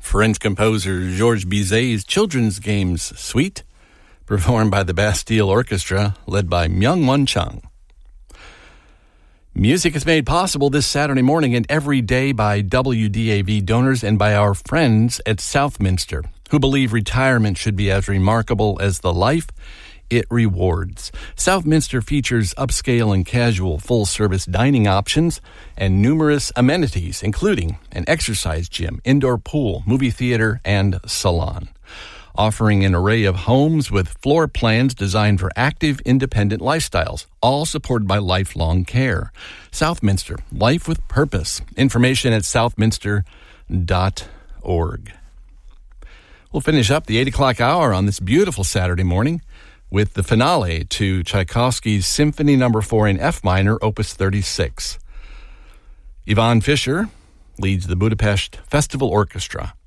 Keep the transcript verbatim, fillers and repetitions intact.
French composer Georges Bizet's Children's Games Suite, performed by the Bastille Orchestra, led by Myung-Won Chung. Music is made possible this Saturday morning and every day by W D A V donors and by our friends at Southminster, who believe retirement should be as remarkable as the life it rewards. Southminster features upscale and casual full-service dining options and numerous amenities, including an exercise gym, indoor pool, movie theater, and salon. Offering an array of homes with floor plans designed for active, independent lifestyles, all supported by lifelong care. Southminster, life with purpose. Information at southminster dot org. We'll finish up the eight o'clock hour on this beautiful Saturday morning with the finale to Tchaikovsky's Symphony Number four in F minor, Opus thirty-six. Yvonne Fisher leads the Budapest Festival Orchestra.